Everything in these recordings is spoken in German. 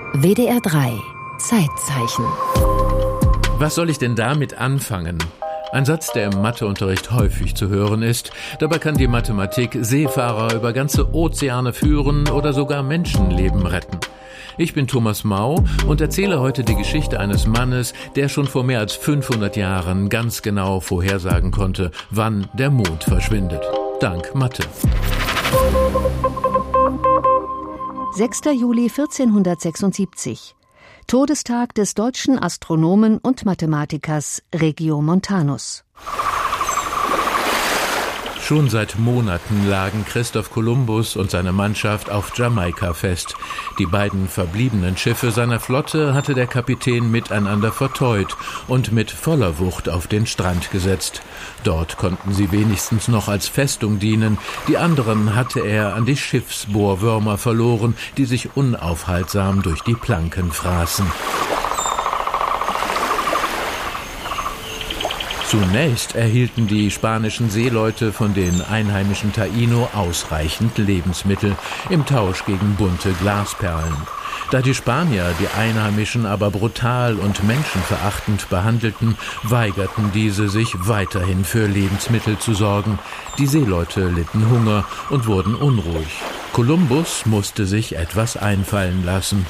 WDR 3 Zeitzeichen. Was soll ich denn damit anfangen? Ein Satz, der im Matheunterricht häufig zu hören ist. Dabei kann die Mathematik Seefahrer über ganze Ozeane führen oder sogar Menschenleben retten. Ich bin Thomas Mau und erzähle heute die Geschichte eines Mannes, der schon vor mehr als 500 Jahren ganz genau vorhersagen konnte, wann der Mond verschwindet. Dank Mathe. 6. Juli 1476. Todestag des deutschen Astronomen und Mathematikers Regiomontanus. Schon seit Monaten lagen Christoph Kolumbus und seine Mannschaft auf Jamaika fest. Die beiden verbliebenen Schiffe seiner Flotte hatte der Kapitän miteinander verteut und mit voller Wucht auf den Strand gesetzt. Dort konnten sie wenigstens noch als Festung dienen. Die anderen hatte er an die Schiffsbohrwürmer verloren, die sich unaufhaltsam durch die Planken fraßen. Zunächst erhielten die spanischen Seeleute von den einheimischen Taíno ausreichend Lebensmittel im Tausch gegen bunte Glasperlen. Da die Spanier die Einheimischen aber brutal und menschenverachtend behandelten, weigerten diese sich weiterhin für Lebensmittel zu sorgen. Die Seeleute litten Hunger und wurden unruhig. Kolumbus musste sich etwas einfallen lassen.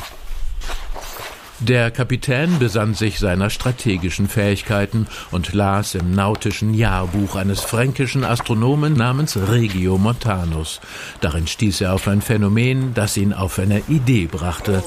Der Kapitän besann sich seiner strategischen Fähigkeiten und las im nautischen Jahrbuch eines fränkischen Astronomen namens Regiomontanus. Darin stieß er auf ein Phänomen, das ihn auf eine Idee brachte.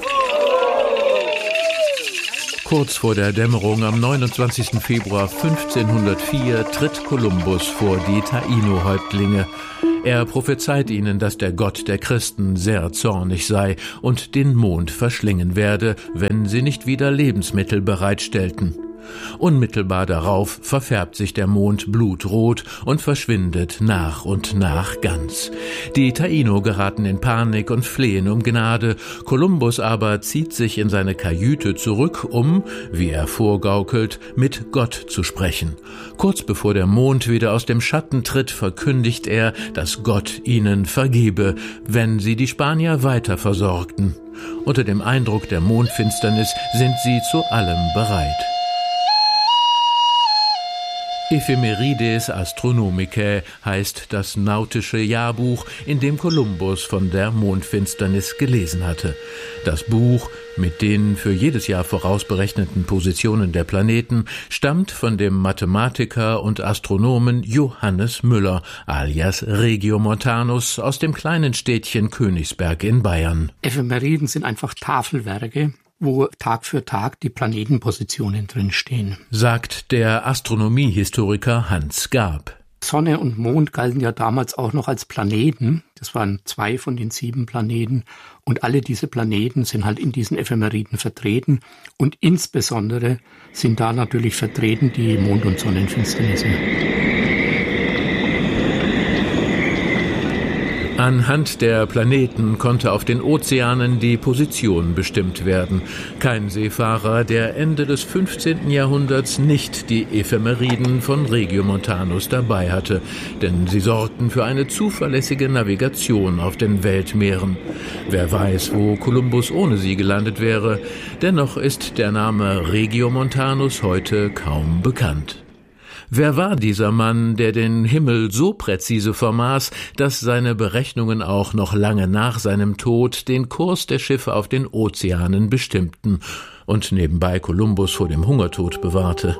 Kurz vor der Dämmerung am 29. Februar 1504 tritt Kolumbus vor die Taíno-Häuptlinge. Er prophezeit ihnen, dass der Gott der Christen sehr zornig sei und den Mond verschlingen werde, wenn sie nicht wieder Lebensmittel bereitstellten. Unmittelbar darauf verfärbt sich der Mond blutrot und verschwindet nach und nach ganz. Die Taíno geraten in Panik und flehen um Gnade. Kolumbus aber zieht sich in seine Kajüte zurück, um, wie er vorgaukelt, mit Gott zu sprechen. Kurz bevor der Mond wieder aus dem Schatten tritt, verkündigt er, dass Gott ihnen vergebe, wenn sie die Spanier weiter versorgten. Unter dem Eindruck der Mondfinsternis sind sie zu allem bereit. Ephemerides Astronomicae heißt das nautische Jahrbuch, in dem Kolumbus von der Mondfinsternis gelesen hatte. Das Buch mit den für jedes Jahr vorausberechneten Positionen der Planeten stammt von dem Mathematiker und Astronomen Johannes Müller alias Regiomontanus aus dem kleinen Städtchen Königsberg in Bayern. Ephemeriden sind einfach Tafelwerke, wo Tag für Tag die Planetenpositionen drinstehen, sagt der Astronomiehistoriker Hans Gab. Sonne und Mond galten ja damals auch noch als Planeten. Das waren 2 von den 7 Planeten. Und alle diese Planeten sind halt in diesen Ephemeriden vertreten. Und insbesondere sind da natürlich vertreten die Mond- und Sonnenfinsternisse. Anhand der Planeten konnte auf den Ozeanen die Position bestimmt werden. Kein Seefahrer, der Ende des 15. Jahrhunderts nicht die Ephemeriden von Regiomontanus dabei hatte, denn sie sorgten für eine zuverlässige Navigation auf den Weltmeeren. Wer weiß, wo Kolumbus ohne sie gelandet wäre. Dennoch ist der Name Regiomontanus heute kaum bekannt. Wer war dieser Mann, der den Himmel so präzise vermaß, dass seine Berechnungen auch noch lange nach seinem Tod den Kurs der Schiffe auf den Ozeanen bestimmten und nebenbei Kolumbus vor dem Hungertod bewahrte?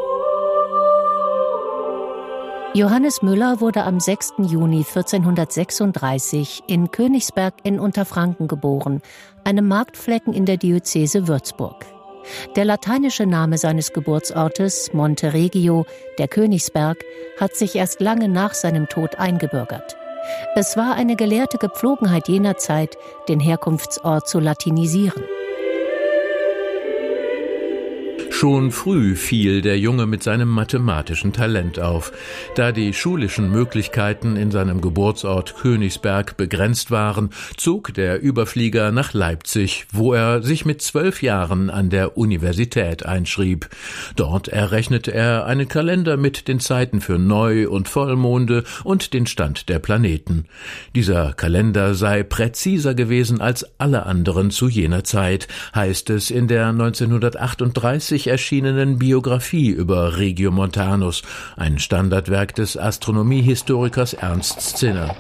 Johannes Müller wurde am 6. Juni 1436 in Königsberg in Unterfranken geboren, einem Marktflecken in der Diözese Würzburg. Der lateinische Name seines Geburtsortes, Monte Regio, der Königsberg, hat sich erst lange nach seinem Tod eingebürgert. Es war eine gelehrte Gepflogenheit jener Zeit, den Herkunftsort zu latinisieren. Schon früh fiel der Junge mit seinem mathematischen Talent auf. Da die schulischen Möglichkeiten in seinem Geburtsort Königsberg begrenzt waren, zog der Überflieger nach Leipzig, wo er sich mit 12 Jahren an der Universität einschrieb. Dort errechnete er einen Kalender mit den Zeiten für Neu- und Vollmonde und den Stand der Planeten. Dieser Kalender sei präziser gewesen als alle anderen zu jener Zeit, heißt es in der 1938 erschienenen Biografie über Regiomontanus, ein Standardwerk des Astronomiehistorikers Ernst Zinner.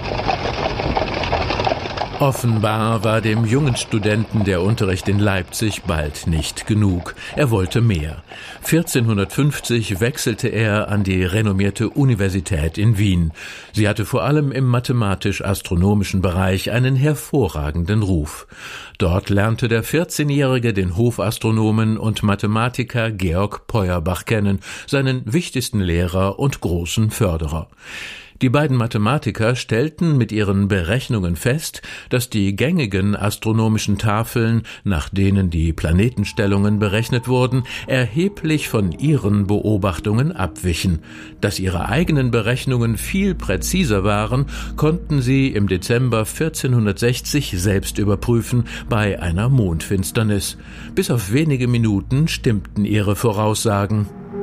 Offenbar war dem jungen Studenten der Unterricht in Leipzig bald nicht genug. Er wollte mehr. 1450 wechselte er an die renommierte Universität in Wien. Sie hatte vor allem im mathematisch-astronomischen Bereich einen hervorragenden Ruf. Dort lernte der 14-Jährige den Hofastronomen und Mathematiker Georg Peuerbach kennen, seinen wichtigsten Lehrer und großen Förderer. Die beiden Mathematiker stellten mit ihren Berechnungen fest, dass die gängigen astronomischen Tafeln, nach denen die Planetenstellungen berechnet wurden, erheblich von ihren Beobachtungen abwichen. Dass ihre eigenen Berechnungen viel präziser waren, konnten sie im Dezember 1460 selbst überprüfen bei einer Mondfinsternis. Bis auf wenige Minuten stimmten ihre Voraussagen.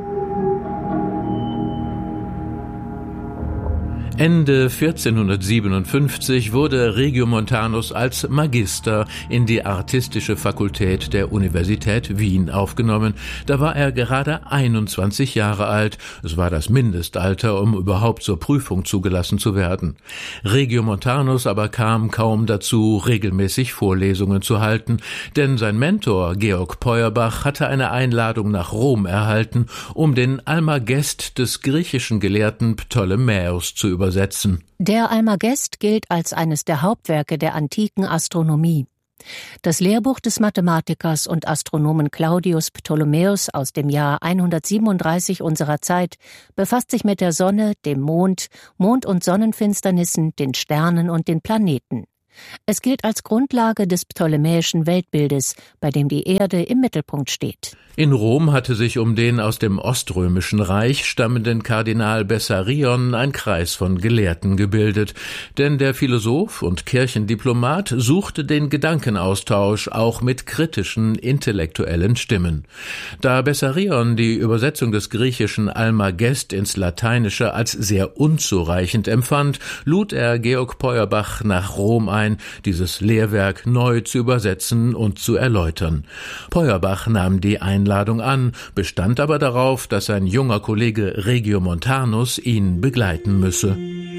Ende 1457 wurde Regiomontanus als Magister in die Artistische Fakultät der Universität Wien aufgenommen. Da war er gerade 21 Jahre alt. Es war das Mindestalter, um überhaupt zur Prüfung zugelassen zu werden. Regiomontanus aber kam kaum dazu, regelmäßig Vorlesungen zu halten, denn sein Mentor Georg Peuerbach hatte eine Einladung nach Rom erhalten, um den Almagest des griechischen Gelehrten Ptolemäus zu übersetzen. Der Almagest gilt als eines der Hauptwerke der antiken Astronomie. Das Lehrbuch des Mathematikers und Astronomen Claudius Ptolemäus aus dem Jahr 137 unserer Zeit befasst sich mit der Sonne, dem Mond, Mond- und Sonnenfinsternissen, den Sternen und den Planeten. Es gilt als Grundlage des ptolemäischen Weltbildes, bei dem die Erde im Mittelpunkt steht. In Rom hatte sich um den aus dem Oströmischen Reich stammenden Kardinal Bessarion ein Kreis von Gelehrten gebildet, denn der Philosoph und Kirchendiplomat suchte den Gedankenaustausch auch mit kritischen, intellektuellen Stimmen. Da Bessarion die Übersetzung des griechischen Almagest ins Lateinische als sehr unzureichend empfand, lud er Georg Peuerbach nach Rom ein, dieses Lehrwerk neu zu übersetzen und zu erläutern. Peuerbach nahm die Einladung an, bestand aber darauf, dass sein junger Kollege Regiomontanus ihn begleiten müsse.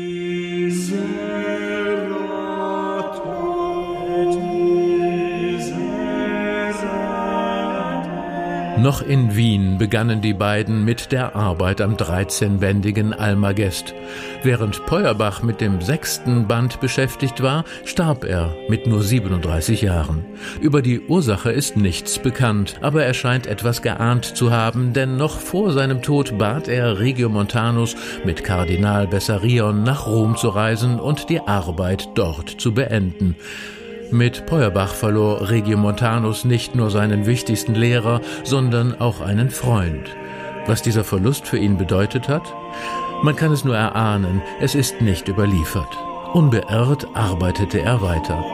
Noch in Wien begannen die beiden mit der Arbeit am 13-bändigen Almagest. Während Peuerbach mit dem 6. Band beschäftigt war, starb er mit nur 37 Jahren. Über die Ursache ist nichts bekannt, aber er scheint etwas geahnt zu haben, denn noch vor seinem Tod bat er Regiomontanus, mit Kardinal Bessarion nach Rom zu reisen und die Arbeit dort zu beenden. Mit Peuerbach verlor Regiomontanus nicht nur seinen wichtigsten Lehrer, sondern auch einen Freund. Was dieser Verlust für ihn bedeutet hat? Man kann es nur erahnen, es ist nicht überliefert. Unbeirrt arbeitete er weiter.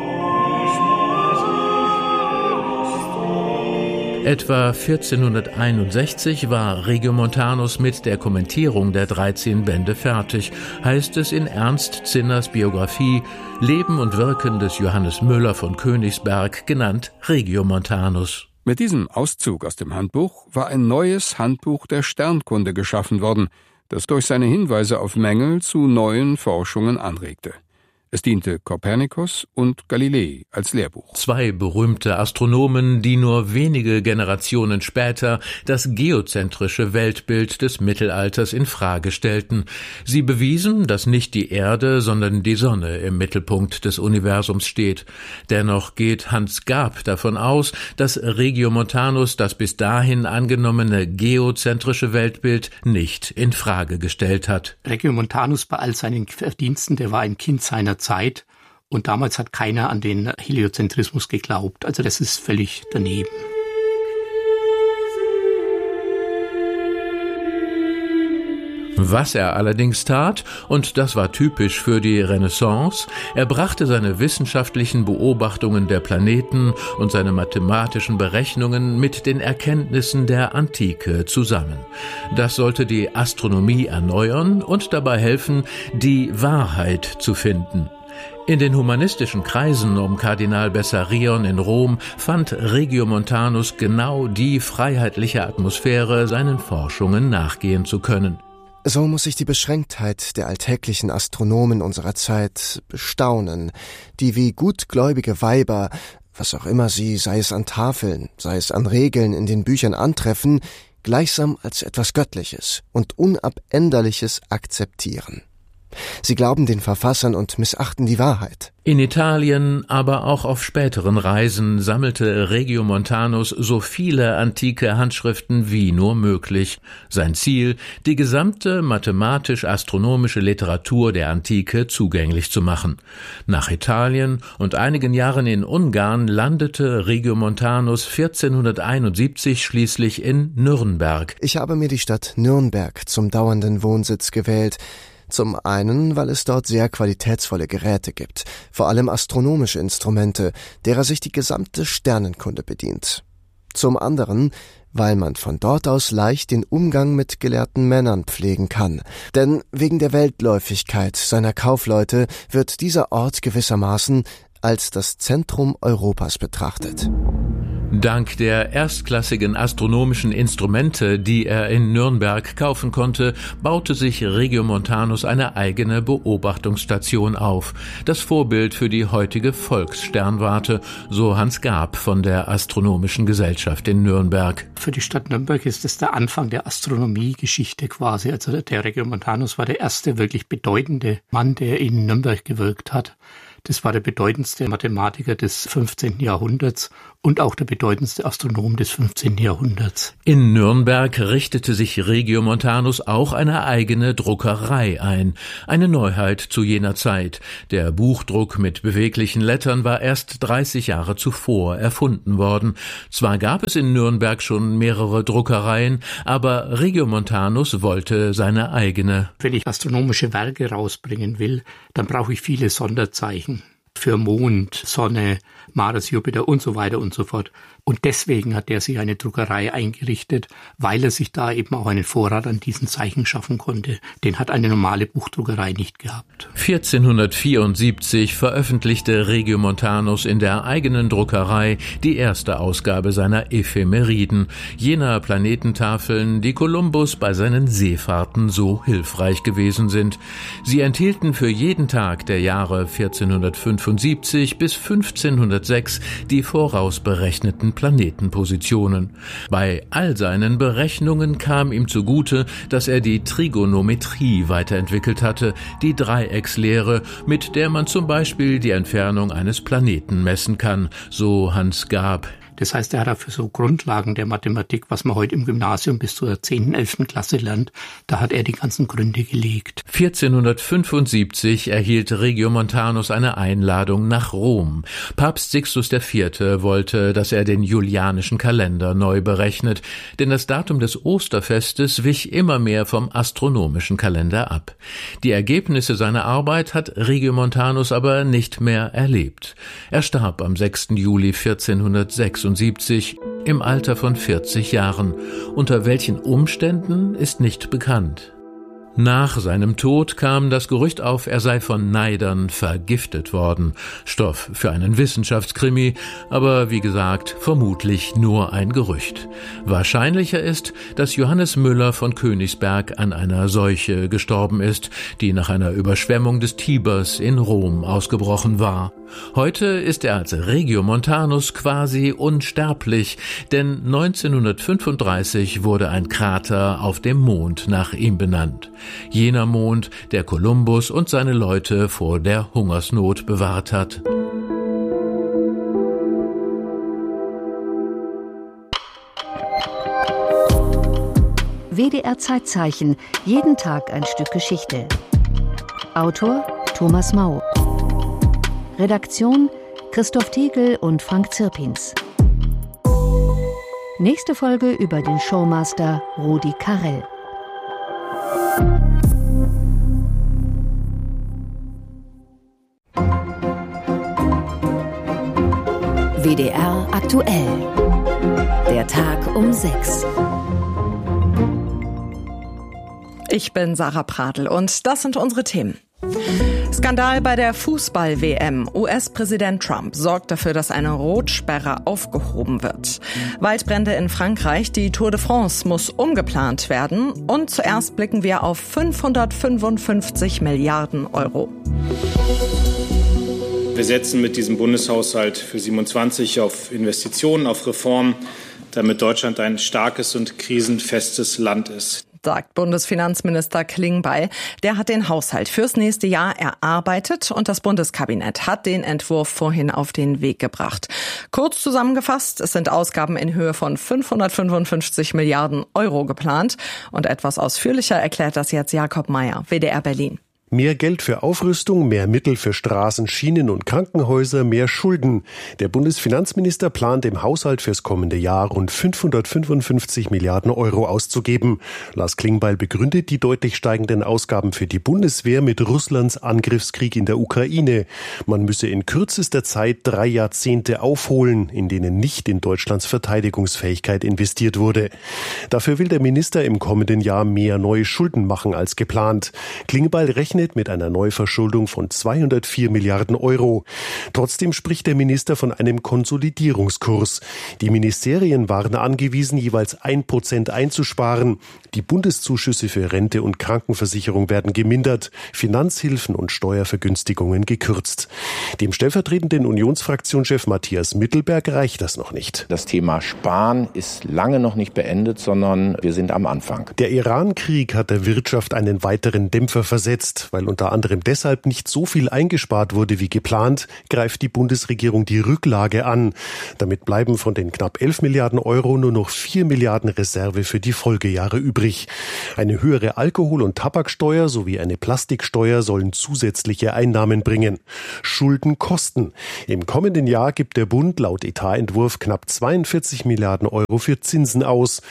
Etwa 1461 war Regiomontanus mit der Kommentierung der 13 Bände fertig, heißt es in Ernst Zinners Biografie Leben und Wirken des Johannes Müller von Königsberg, genannt Regiomontanus. Mit diesem Auszug aus dem Handbuch war ein neues Handbuch der Sternkunde geschaffen worden, das durch seine Hinweise auf Mängel zu neuen Forschungen anregte. Es diente Kopernikus und Galilei als Lehrbuch. Zwei berühmte Astronomen, die nur wenige Generationen später das geozentrische Weltbild des Mittelalters in Frage stellten. Sie bewiesen, dass nicht die Erde, sondern die Sonne im Mittelpunkt des Universums steht. Dennoch geht Hans Gab davon aus, dass Regiomontanus das bis dahin angenommene geozentrische Weltbild nicht in Frage gestellt hat. Regiomontanus bei all seinen Verdiensten, der war ein Kind seiner Zeit und damals hat keiner an den Heliozentrismus geglaubt. Also das ist völlig daneben. Was er allerdings tat, und das war typisch für die Renaissance, er brachte seine wissenschaftlichen Beobachtungen der Planeten und seine mathematischen Berechnungen mit den Erkenntnissen der Antike zusammen. Das sollte die Astronomie erneuern und dabei helfen, die Wahrheit zu finden. In den humanistischen Kreisen um Kardinal Bessarion in Rom fand Regiomontanus genau die freiheitliche Atmosphäre, seinen Forschungen nachgehen zu können. So muss sich die Beschränktheit der alltäglichen Astronomen unserer Zeit bestaunen, die wie gutgläubige Weiber, was auch immer sie, sei es an Tafeln, sei es an Regeln in den Büchern antreffen, gleichsam als etwas Göttliches und Unabänderliches akzeptieren. Sie glauben den Verfassern und missachten die Wahrheit. In Italien, aber auch auf späteren Reisen sammelte Regiomontanus so viele antike Handschriften wie nur möglich. Sein Ziel, die gesamte mathematisch-astronomische Literatur der Antike zugänglich zu machen. Nach Italien und einigen Jahren in Ungarn landete Regiomontanus 1471 schließlich in Nürnberg. Ich habe mir die Stadt Nürnberg zum dauernden Wohnsitz gewählt. Zum einen, weil es dort sehr qualitätsvolle Geräte gibt, vor allem astronomische Instrumente, derer sich die gesamte Sternenkunde bedient. Zum anderen, weil man von dort aus leicht den Umgang mit gelehrten Männern pflegen kann. Denn wegen der Weltläufigkeit seiner Kaufleute wird dieser Ort gewissermaßen als das Zentrum Europas betrachtet. Dank der erstklassigen astronomischen Instrumente, die er in Nürnberg kaufen konnte, baute sich Regiomontanus eine eigene Beobachtungsstation auf. Das Vorbild für die heutige Volkssternwarte, so Hans Gab von der Astronomischen Gesellschaft in Nürnberg. Für die Stadt Nürnberg ist es der Anfang der Astronomiegeschichte quasi. Also der Regiomontanus war der erste wirklich bedeutende Mann, der in Nürnberg gewirkt hat. Das war der bedeutendste Mathematiker des 15. Jahrhunderts und auch der bedeutendste Astronom des 15. Jahrhunderts. In Nürnberg richtete sich Regiomontanus auch eine eigene Druckerei ein. Eine Neuheit zu jener Zeit. Der Buchdruck mit beweglichen Lettern war erst 30 Jahre zuvor erfunden worden. Zwar gab es in Nürnberg schon mehrere Druckereien, aber Regiomontanus wollte seine eigene. Wenn ich astronomische Werke rausbringen will, dann brauche ich viele Sonderzeichen. Für Mond, Sonne, Mars, Jupiter und so weiter und so fort. Und deswegen hat er sich eine Druckerei eingerichtet, weil er sich da eben auch einen Vorrat an diesen Zeichen schaffen konnte. Den hat eine normale Buchdruckerei nicht gehabt. 1474 veröffentlichte Regiomontanus in der eigenen Druckerei die erste Ausgabe seiner Ephemeriden, jener Planetentafeln, die Kolumbus bei seinen Seefahrten so hilfreich gewesen sind. Sie enthielten für jeden Tag der Jahre 1475 bis 1506 die vorausberechneten Planetenpositionen. Bei all seinen Berechnungen kam ihm zugute, dass er die Trigonometrie weiterentwickelt hatte, die Dreieckslehre, mit der man zum Beispiel die Entfernung eines Planeten messen kann, so Hans Gab. Das heißt, er hat dafür so Grundlagen der Mathematik, was man heute im Gymnasium bis zur 10., 11. Klasse lernt, da hat er die ganzen Gründe gelegt. 1475 erhielt Regiomontanus eine Einladung nach Rom. Papst Sixtus IV. Wollte, dass er den julianischen Kalender neu berechnet, denn das Datum des Osterfestes wich immer mehr vom astronomischen Kalender ab. Die Ergebnisse seiner Arbeit hat Regiomontanus aber nicht mehr erlebt. Er starb am 6. Juli 1476 im Alter von 40 Jahren. Unter welchen Umständen ist nicht bekannt. Nach seinem Tod kam das Gerücht auf, er sei von Neidern vergiftet worden. Stoff für einen Wissenschaftskrimi, aber wie gesagt, vermutlich nur ein Gerücht. Wahrscheinlicher ist, dass Johannes Müller von Königsberg an einer Seuche gestorben ist, die nach einer Überschwemmung des Tibers in Rom ausgebrochen war. Heute ist er als Regiomontanus quasi unsterblich, denn 1935 wurde ein Krater auf dem Mond nach ihm benannt. Jener Mond, der Kolumbus und seine Leute vor der Hungersnot bewahrt hat. WDR Zeitzeichen, jeden Tag ein Stück Geschichte. Autor Thomas Mau. Redaktion Christoph Tegel und Frank Zirpins. Nächste Folge über den Showmaster Rudi Carrell. WDR aktuell. Der Tag um 6. Ich bin Sarah Pradl und das sind unsere Themen. Skandal bei der Fußball-WM. US-Präsident Trump sorgt dafür, dass eine Rotsperre aufgehoben wird. Waldbrände in Frankreich. Die Tour de France muss umgeplant werden. Und zuerst blicken wir auf 555 Milliarden Euro. Wir setzen mit diesem Bundeshaushalt für 27 auf Investitionen, auf Reformen, damit Deutschland ein starkes und krisenfestes Land ist, sagt Bundesfinanzminister Klingbeil. Der hat den Haushalt fürs nächste Jahr erarbeitet und das Bundeskabinett hat den Entwurf vorhin auf den Weg gebracht. Kurz zusammengefasst, es sind Ausgaben in Höhe von 555 Milliarden Euro geplant. Und etwas ausführlicher erklärt das jetzt Jakob Mayer, WDR Berlin. Mehr Geld für Aufrüstung, mehr Mittel für Straßen, Schienen und Krankenhäuser, mehr Schulden. Der Bundesfinanzminister plant im Haushalt fürs kommende Jahr rund 555 Milliarden Euro auszugeben. Lars Klingbeil begründet die deutlich steigenden Ausgaben für die Bundeswehr mit Russlands Angriffskrieg in der Ukraine. Man müsse in kürzester Zeit 3 Jahrzehnte aufholen, in denen nicht in Deutschlands Verteidigungsfähigkeit investiert wurde. Dafür will der Minister im kommenden Jahr mehr neue Schulden machen als geplant. Klingbeil rechnet mit einer Neuverschuldung von 204 Milliarden Euro. Trotzdem spricht der Minister von einem Konsolidierungskurs. Die Ministerien waren angewiesen, jeweils 1% einzusparen. Die Bundeszuschüsse für Rente und Krankenversicherung werden gemindert, Finanzhilfen und Steuervergünstigungen gekürzt. Dem stellvertretenden Unionsfraktionschef Matthias Mittelberg reicht das noch nicht. Das Thema Sparen ist lange noch nicht beendet, sondern wir sind am Anfang. Der Iran-Krieg hat der Wirtschaft einen weiteren Dämpfer versetzt. Weil unter anderem deshalb nicht so viel eingespart wurde wie geplant, greift die Bundesregierung die Rücklage an. Damit bleiben von den knapp 11 Milliarden Euro nur noch 4 Milliarden Reserve für die Folgejahre übrig. Eine höhere Alkohol- und Tabaksteuer sowie eine Plastiksteuer sollen zusätzliche Einnahmen bringen. Schulden kosten. Im kommenden Jahr gibt der Bund laut Etatentwurf knapp 42 Milliarden Euro für Zinsen aus.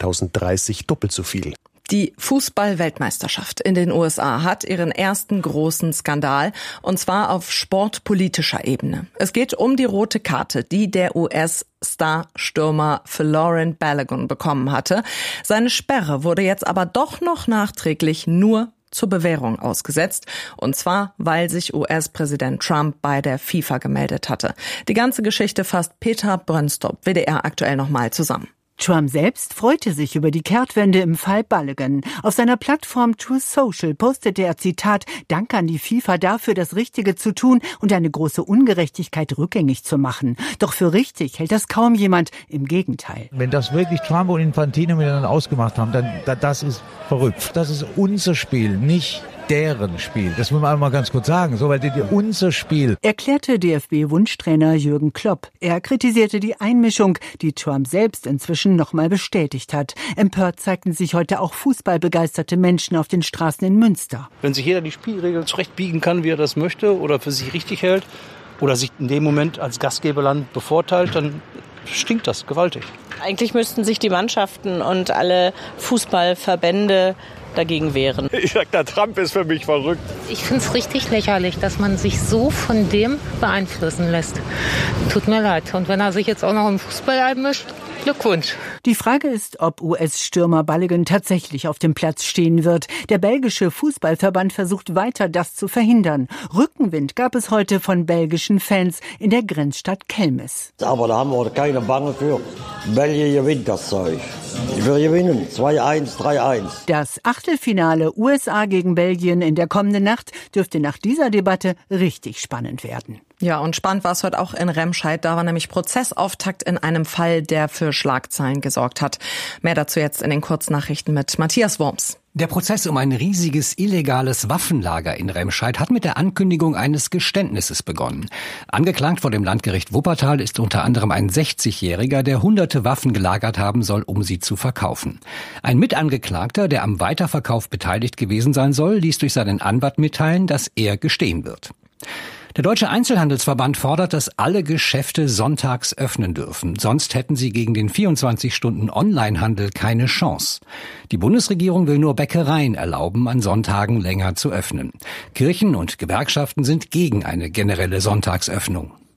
2030 doppelt so viel. Die Fußball-Weltmeisterschaft in den USA hat ihren ersten großen Skandal, und zwar auf sportpolitischer Ebene. Es geht um die rote Karte, die der US-Star-Stürmer Laurent Balogun bekommen hatte. Seine Sperre wurde jetzt aber doch noch nachträglich nur zur Bewährung ausgesetzt, und zwar, weil sich US-Präsident Trump bei der FIFA gemeldet hatte. Die ganze Geschichte fasst Peter Brönstop, WDR aktuell nochmal zusammen. Trump selbst freute sich über die Kehrtwende im Fall Balogun. Auf seiner Plattform Truth Social postete er, Zitat, Dank an die FIFA dafür, das Richtige zu tun und eine große Ungerechtigkeit rückgängig zu machen. Doch für richtig hält das kaum jemand, im Gegenteil. Wenn das wirklich Trump und Infantino miteinander ausgemacht haben, dann das ist verrückt. Das ist unser Spiel, nicht deren Spiel. Das muss man einmal ganz kurz sagen, so, weil unser Spiel. Erklärte DFB-Wunschtrainer Jürgen Klopp. Er kritisierte die Einmischung, die Trump selbst inzwischen nochmal bestätigt hat. Empört zeigten sich heute auch fußballbegeisterte Menschen auf den Straßen in Münster. Wenn sich jeder die Spielregeln zurechtbiegen kann, wie er das möchte oder für sich richtig hält oder sich in dem Moment als Gastgeberland bevorteilt, dann stinkt das gewaltig. Eigentlich müssten sich die Mannschaften und alle Fußballverbände dagegen wehren. Ich sag, der Trump ist für mich verrückt. Ich finde es richtig lächerlich, dass man sich so von dem beeinflussen lässt. Tut mir leid. Und wenn er sich jetzt auch noch im Fußball einmischt, Glückwunsch. Die Frage ist, ob US-Stürmer Balogun tatsächlich auf dem Platz stehen wird. Der belgische Fußballverband versucht weiter, das zu verhindern. Rückenwind gab es heute von belgischen Fans in der Grenzstadt Kelmis. Aber da haben wir keine Bange für. Belgien gewinnt das Zeug. Wir gewinnen 2-1, 3-1. Das Achtelfinale USA gegen Belgien in der kommenden Nacht dürfte nach dieser Debatte richtig spannend werden. Ja, und spannend war es heute auch in Remscheid. Da war nämlich Prozessauftakt in einem Fall, der für Schlagzeilen gesorgt hat. Mehr dazu jetzt in den Kurznachrichten mit Matthias Worms. Der Prozess um ein riesiges illegales Waffenlager in Remscheid hat mit der Ankündigung eines Geständnisses begonnen. Angeklagt vor dem Landgericht Wuppertal ist unter anderem ein 60-Jähriger, der hunderte Waffen gelagert haben soll, um sie zu verkaufen. Ein Mitangeklagter, der am Weiterverkauf beteiligt gewesen sein soll, ließ durch seinen Anwalt mitteilen, dass er gestehen wird. Der Deutsche Einzelhandelsverband fordert, dass alle Geschäfte sonntags öffnen dürfen. Sonst hätten sie gegen den 24-Stunden-Onlinehandel keine Chance. Die Bundesregierung will nur Bäckereien erlauben, an Sonntagen länger zu öffnen. Kirchen und Gewerkschaften sind gegen eine generelle Sonntagsöffnung.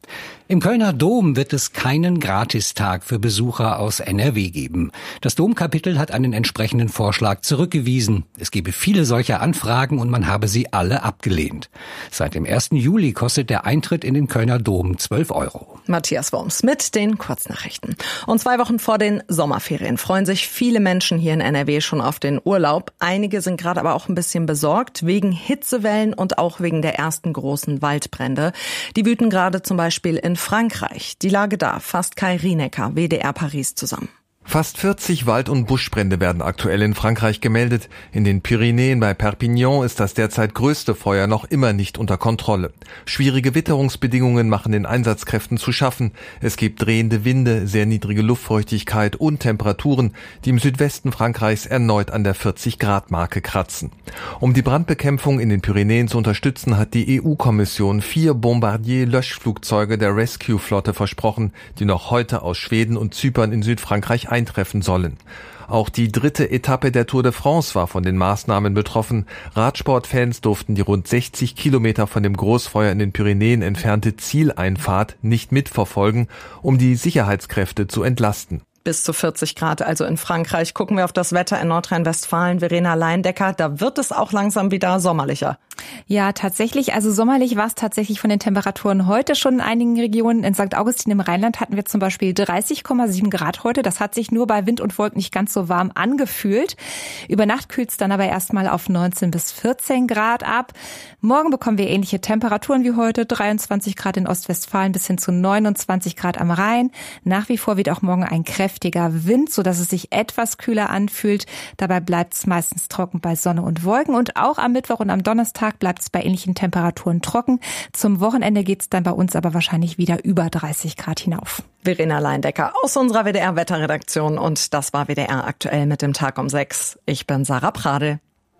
Im Kölner Dom wird es keinen Gratistag für Besucher aus NRW geben. Das Domkapitel hat einen entsprechenden Vorschlag zurückgewiesen. Es gebe viele solcher Anfragen und man habe sie alle abgelehnt. Seit dem 1. Juli kostet der Eintritt in den Kölner Dom 12 €. Matthias Worms mit den Kurznachrichten. Und 2 Wochen vor den Sommerferien freuen sich viele Menschen hier in NRW schon auf den Urlaub. Einige sind gerade aber auch ein bisschen besorgt wegen Hitzewellen und auch wegen der ersten großen Waldbrände. Die wüten gerade zum Beispiel in Frankreich. Die Lage da fasst Kai Rienecker, WDR Paris, zusammen. Fast 40 Wald- und Buschbrände werden aktuell in Frankreich gemeldet. In den Pyrenäen bei Perpignan ist das derzeit größte Feuer noch immer nicht unter Kontrolle. Schwierige Witterungsbedingungen machen den Einsatzkräften zu schaffen. Es gibt drehende Winde, sehr niedrige Luftfeuchtigkeit und Temperaturen, die im Südwesten Frankreichs erneut an der 40-Grad-Marke kratzen. Um die Brandbekämpfung in den Pyrenäen zu unterstützen, hat die EU-Kommission 4 Bombardier-Löschflugzeuge der Rescue-Flotte versprochen, die noch heute aus Schweden und Zypern in Südfrankreich eintreffen sollen. Auch die 3. Etappe der Tour de France war von den Maßnahmen betroffen. Radsportfans durften die rund 60 Kilometer von dem Großfeuer in den Pyrenäen entfernte Zieleinfahrt nicht mitverfolgen, um die Sicherheitskräfte zu entlasten. Bis zu 40 Grad also in Frankreich. Gucken wir auf das Wetter in Nordrhein-Westfalen. Verena Leindecker, da wird es auch langsam wieder sommerlicher. Ja, tatsächlich. Also sommerlich war es tatsächlich von den Temperaturen heute schon in einigen Regionen. In St. Augustin im Rheinland hatten wir zum Beispiel 30,7 Grad heute. Das hat sich nur bei Wind und Wolken nicht ganz so warm angefühlt. Über Nacht kühlt es dann aber erstmal auf 19 bis 14 Grad ab. Morgen bekommen wir ähnliche Temperaturen wie heute. 23 Grad in Ostwestfalen bis hin zu 29 Grad am Rhein. Nach wie vor wird auch morgen ein kräftiger Wind, sodass es sich etwas kühler anfühlt. Dabei bleibt es meistens trocken bei Sonne und Wolken. Und auch am Mittwoch und am Donnerstag bleibt es bei ähnlichen Temperaturen trocken. Zum Wochenende geht es dann bei uns aber wahrscheinlich wieder über 30 Grad hinauf. Verena Leindecker aus unserer WDR-Wetterredaktion. Und das war WDR aktuell mit dem Tag um 6. Ich bin Sarah Pradel.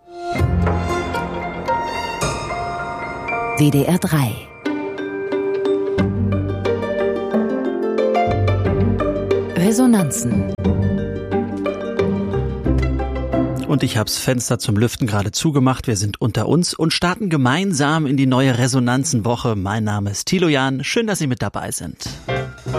WDR 3. Resonanzen. Und ich hab's Fenster zum Lüften gerade zugemacht. Wir sind unter uns und starten gemeinsam in die neue Resonanzenwoche. Mein Name ist Thilo Jahn. Schön, dass Sie mit dabei sind.